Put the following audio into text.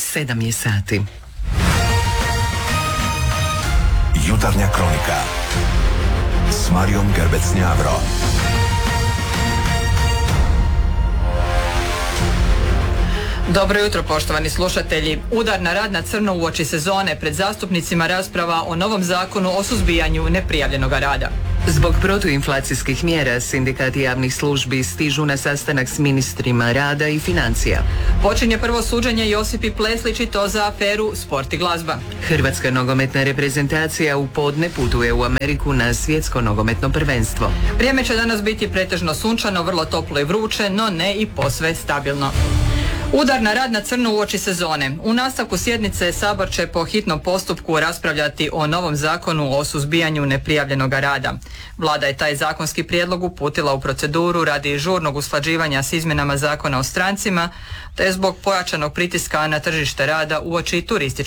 7 je sati. Jutarnja kronika s Marijom Gerbec-Njavro. Dobro jutro, poštovani slušatelji. Udar na rad na crno uoči sezone, pred zastupnicima rasprava o novom zakonu o suzbijanju neprijavljenog rada. Zbog protuinflacijskih mjera sindikati javnih službi stižu na sastanak s ministrima rada i financija. Počinje prvo suđenje Josipi Pleslić i to za aferu Sport i glazba. Hrvatska nogometna reprezentacija u podne putuje u Ameriku na svjetsko nogometno prvenstvo. Vrijeme će danas biti pretežno sunčano, vrlo toplo i vruće, no ne i posve stabilno. Udar na rad na crno uoči sezone. U nastavku sjednice Sabor će po hitnom postupku raspravljati o novom zakonu o suzbijanju neprijavljenog rada. Vlada je taj zakonski prijedlog uputila u proceduru radi žurnog usklađivanja s izmjenama Zakona o strancima, te zbog pojačanog pritiska na tržište rada uoči turističke